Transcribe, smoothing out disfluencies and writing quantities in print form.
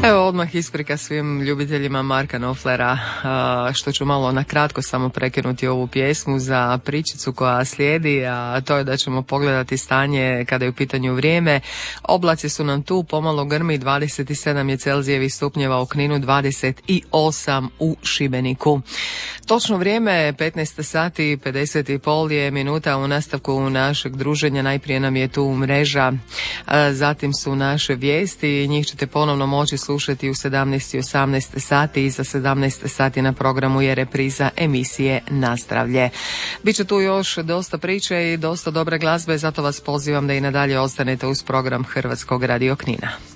Evo odmah isprika svim ljubiteljima Marka Knopflera, što ću malo na kratko samo prekinuti ovu pjesmu za pričicu koja slijedi, a to je da ćemo pogledati stanje kada je u pitanju vrijeme. Oblaci su nam tu, pomalo grmi, 27 je Celzijevih stupnjeva u Kninu, 28 u Šibeniku. Točno vrijeme 15 sati 50,5 je minuta. U nastavku našeg druženja najprije nam je tu mreža, zatim su naše vijesti, njih ćete ponovno moći slušati u 17 i 18 sati i za 17 sati na programu je repriza emisije Nazdravlje. Biće tu još dosta priče i dosta dobre glazbe, zato vas pozivam da i nadalje ostanete uz program Hrvatskog radio Knina.